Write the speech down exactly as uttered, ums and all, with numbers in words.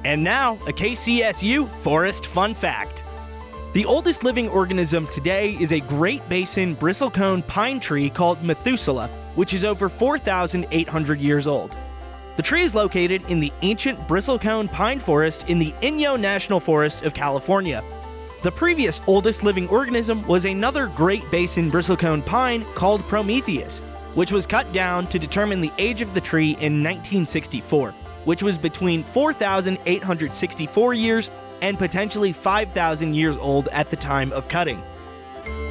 And now, a K C S U Forest Fun Fact. The oldest living organism today is a Great Basin bristlecone pine tree called Methuselah, which is over four thousand eight hundred years old. The tree is located in the ancient bristlecone pine forest in the Inyo National Forest of California. The previous oldest living organism was another Great Basin bristlecone pine called Prometheus, which was cut down to determine the age of the tree in nineteen sixty-four, which was between four thousand eight hundred sixty-four years and potentially five thousand years old at the time of cutting.